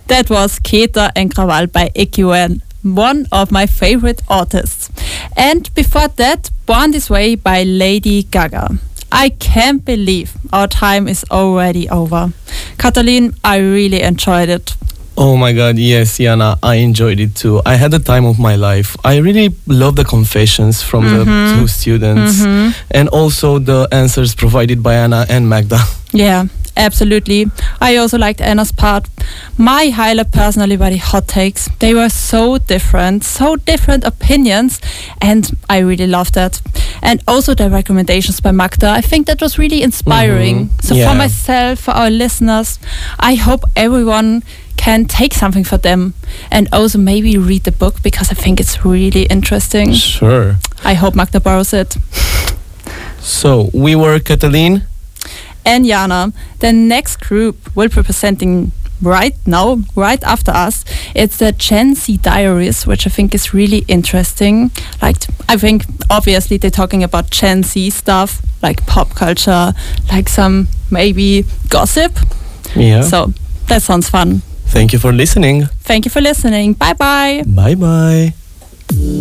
That was Keter and Krawall by EQN, one of my favorite artists. And before that, Born This Way by Lady Gaga. I can't believe our time is already over. Katalin, I really enjoyed it. Oh my god, yes, Jana, I enjoyed it too. I had the time of my life. I really love the confessions from the two students and also the answers provided by Anna and Magda. Yeah, absolutely. I also liked Anna's part. My highlight personally were the hot takes. They were so different opinions, and I really loved that. And also the recommendations by Magda. I think that was really inspiring. So for myself, for our listeners, I hope everyone can take something for them and also maybe read the book because I think it's really interesting. Sure. I hope Magda borrows it. So we were Katalin and Jana. The next group will be presenting right now, right after us. It's the Gen Z Diaries, which I think is really interesting. Like, I think obviously they're talking about Gen Z stuff, like pop culture, like some maybe gossip. Yeah. So that sounds fun. Thank you for listening. Thank you for listening. Bye bye. Bye bye.